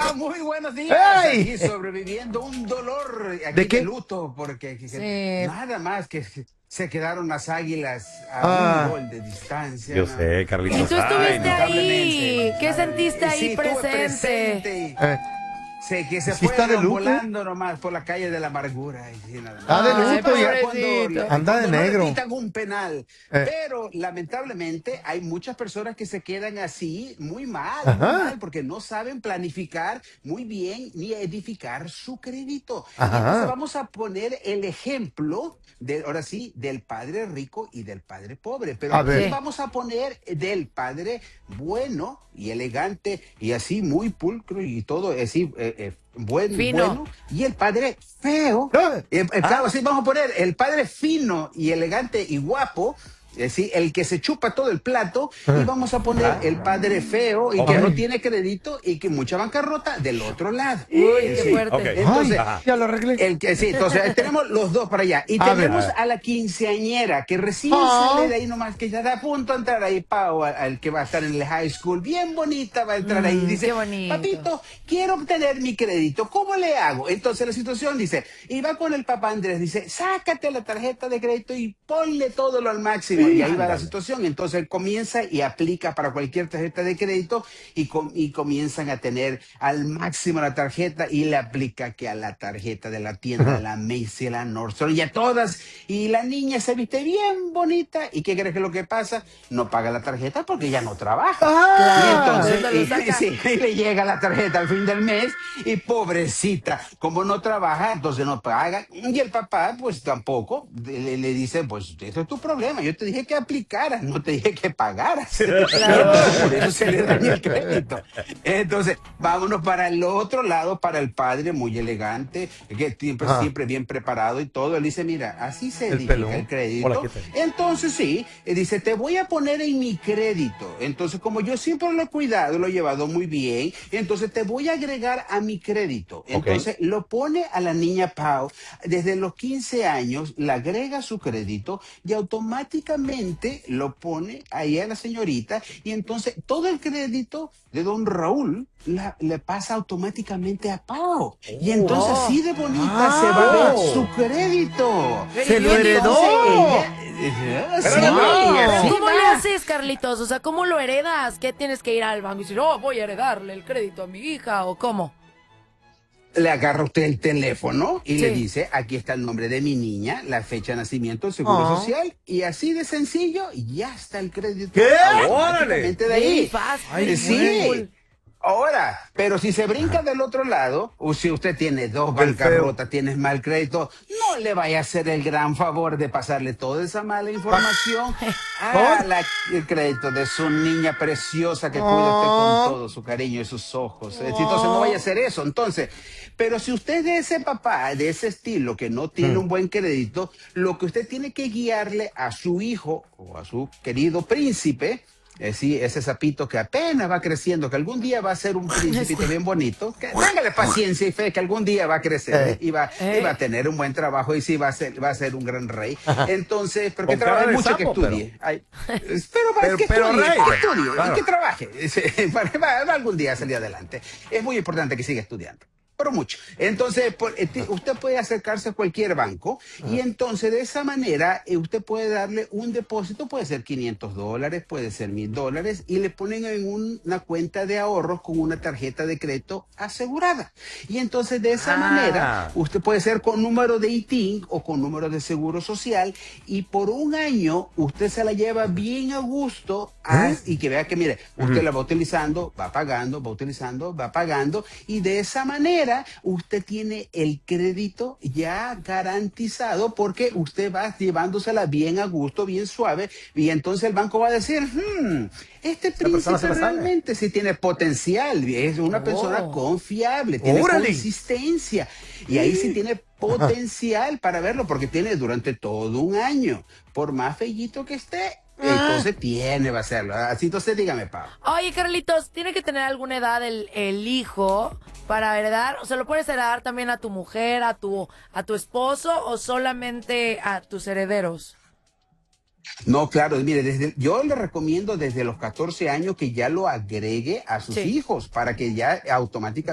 Muy buenos días. ¡Ey! Aquí sobreviviendo un dolor aquí ¿De qué? luto porque Sí. nada más que se quedaron las Águilas a un gol de distancia. Yo ¿no? sé, Carlitos. Y tú estuviste ahí. Lamentablemente. ¿Qué sentiste ahí Sí, estuve presente? presente. Que se ¿Sí está de fueron luto? volando nomás por la calle de la amargura. Y sí, nada más. Ah, de Ay, luto. pobrecito. Anda de cuando no negro. repitan un penal. Pero lamentablemente hay muchas personas que se quedan así muy mal, porque no saben planificar muy bien ni edificar su crédito. Y entonces vamos a poner el ejemplo ahora sí, del padre rico y del padre pobre. Pero A ver. aquí vamos a poner del padre bueno y elegante y así muy pulcro y todo así bueno, y el padre feo. Claro, sí, vamos a poner el padre fino y elegante y guapo. Sí, el que se chupa todo el plato, y vamos a poner el padre feo y que no tiene crédito y que mucha bancarrota del otro lado. Uy, qué fuerte. Okay. Entonces, Ya lo arreglé. entonces tenemos los dos para allá. Y tenemos a la quinceañera que recién sale de ahí nomás, que ya está a punto de entrar ahí, Pau, al que va a estar en el high school. Bien bonita va a entrar ahí. Dice, qué bonito. papito, quiero obtener mi crédito. ¿Cómo le hago? Entonces la situación dice, y va con el papá Andrés, dice, sácate la tarjeta de crédito y ponle todo lo al máximo. Y ahí va la situación. Entonces él comienza y aplica para cualquier tarjeta de crédito y comienzan a tener al máximo la tarjeta y le aplica que a la tarjeta de la tienda de la Macy, la Nordstrom y a todas. Y la niña se viste bien bonita. ¿Y qué crees que es lo que pasa? No paga la tarjeta porque ya no trabaja. Claro, Y entonces y le llega la tarjeta al fin del mes y pobrecita, como no trabaja, entonces no paga. Y el papá pues tampoco le dice, pues eso es tu problema. Yo te dije que aplicaras, no te dije que pagaras. Claro. Por eso se le daña el crédito. Entonces, vámonos para el otro lado, para el padre muy elegante, que siempre bien preparado y todo. Él dice, mira, así se edifica el crédito. Hola, ¿qué tal? Entonces, sí, dice, te voy a poner en mi crédito. Entonces, como yo siempre lo he cuidado, lo he llevado muy bien, entonces te voy a agregar a mi crédito. Entonces, lo pone a la niña Pau, desde los 15 años, le agrega su crédito y automáticamente lo pone ahí a la señorita y entonces todo el crédito de don Raúl le pasa automáticamente a Pau. Y entonces así de bonita se va a ver su crédito. ¡Se lo heredó! ¿Cómo le haces, Carlitos? O sea, ¿cómo lo heredas? ¿Qué tienes que ir al banco y decir, oh, voy a heredarle el crédito a mi hija? ¿O cómo? Le agarra usted el teléfono y le dice, aquí está el nombre de mi niña, la fecha de nacimiento, el seguro social, y así de sencillo, ya está el crédito. ¿Qué? Automáticamente de ahí. Muy fácil. Sí. Ahora, pero si se brinca del otro lado, o si usted tiene dos bancarrotas, tienes mal crédito, no le vaya a hacer el gran favor de pasarle toda esa mala información el crédito de su niña preciosa que cuida usted con todo su cariño y sus ojos. Entonces no vaya a hacer eso. Entonces, pero si usted es de ese papá, de ese estilo, que no tiene un buen crédito, lo que usted tiene que guiarle a su hijo o a su querido príncipe, sí, ese sapito que apenas va creciendo, que algún día va a ser un príncipe bien bonito, que téngale paciencia y fe que algún día va a crecer y va a tener un buen trabajo y sí va a ser un gran rey. Entonces, pero que trabaje mucho, que estudie. Pero que estudie y que trabaje. Va algún día a salir adelante. Es muy importante que siga estudiando. Pero mucho. Entonces, usted puede acercarse a cualquier banco y entonces de esa manera usted puede darle un depósito, puede ser $500, puede ser $1,000 y le ponen en una cuenta de ahorros con una tarjeta de crédito asegurada. Y entonces de esa manera usted puede ser con número de ITIN o con número de seguro social y por un año usted se la lleva bien a gusto y que vea que, mire, usted la va utilizando, va pagando, va utilizando, va pagando y de esa manera usted tiene el crédito ya garantizado porque usted va llevándosela bien a gusto, bien suave, y entonces el banco va a decir, este príncipe realmente sí tiene potencial, es una persona confiable, tiene consistencia, y ahí sí tiene potencial para verlo, porque tiene durante todo un año, por más fellito que esté, entonces va a hacerlo. Así, entonces dígame, Pau. Oye, Carlitos, ¿tiene que tener alguna edad el hijo para heredar? ¿O se lo puedes heredar también a tu mujer, a tu esposo o solamente a tus herederos? No, claro, mire, yo le recomiendo desde los 14 años que ya lo agregue a sus hijos para que ya automáticamente